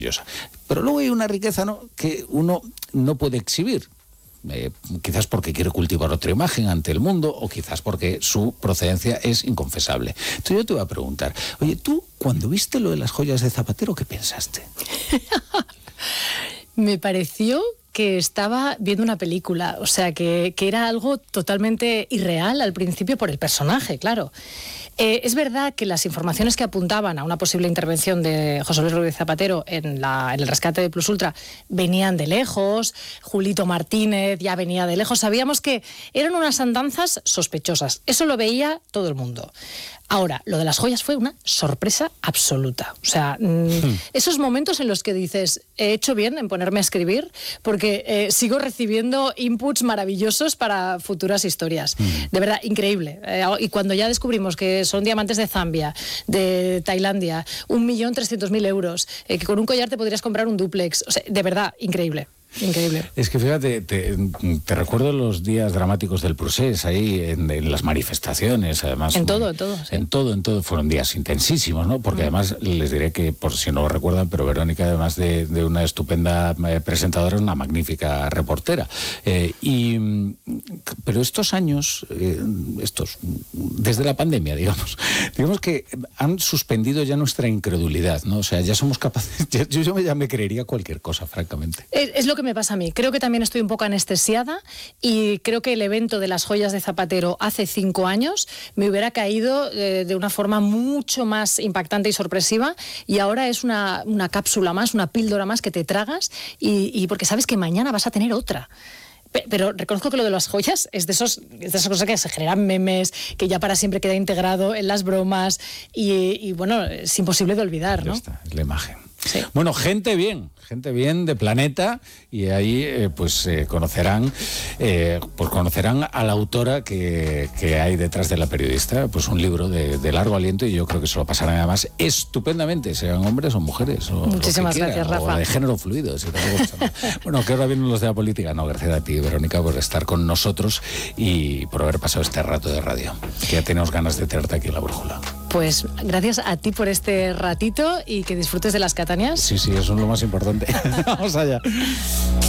Pero luego hay una riqueza, ¿no?, que uno no puede exhibir. Quizás porque quiere cultivar otra imagen ante el mundo, o quizás porque su procedencia es inconfesable. Entonces yo te voy a preguntar, oye, tú cuando viste lo de las joyas de Zapatero, ¿qué pensaste? Me pareció que estaba viendo una película, o sea, que era algo totalmente irreal al principio por el personaje, claro. Es verdad que las informaciones que apuntaban a una posible intervención de José Luis Rodríguez Zapatero en el rescate de Plus Ultra venían de lejos, Julito Martínez ya venía de lejos, sabíamos que eran unas andanzas sospechosas, eso lo veía todo el mundo. Ahora, lo de las joyas fue una sorpresa absoluta. O sea, esos momentos en los que dices, he hecho bien en ponerme a escribir, porque sigo recibiendo inputs maravillosos para futuras historias. De verdad, increíble. Y cuando ya descubrimos que son diamantes de Zambia, de Tailandia, 1.300.000 euros, que con un collar te podrías comprar un dúplex. O sea, de verdad, increíble. Increíble. Es que fíjate, te recuerdo los días dramáticos del procés ahí en las manifestaciones, además. En todo, sí. En todo fueron días intensísimos, ¿no? Porque además les diré que, por si no lo recuerdan, pero Verónica, además de una estupenda presentadora, es una magnífica reportera. Pero estos años, desde la pandemia, digamos que han suspendido ya nuestra incredulidad, ¿no? O sea, ya somos capaces, yo ya me creería cualquier cosa, francamente. Es lo que me pasa a mí. Creo que también estoy un poco anestesiada y creo que el evento de las joyas de Zapatero hace 5 años me hubiera caído de una forma mucho más impactante y sorpresiva, y ahora es una cápsula más, una píldora más que te tragas y porque sabes que mañana vas a tener otra. Pero reconozco que lo de las joyas es de esas cosas que se generan memes, que ya para siempre queda integrado en las bromas y bueno, es imposible de olvidar, ¿no? Ya está, es la imagen. Sí. Bueno, gente bien de Planeta, y ahí conocerán a la autora que hay detrás de la periodista, pues un libro de largo aliento, y yo creo que se lo pasarán además estupendamente, sean hombres o mujeres, o muchísimas gracias, Rafa, o de género fluido, si bueno, que ahora vienen los de la política. No, gracias a ti, Verónica, por estar con nosotros y por haber pasado este rato de radio, que ya tenemos ganas de tenerte aquí en La Brújula. Pues gracias a ti por este ratito y que disfrutes de las Catanias. Sí, eso es lo más importante. Vamos allá.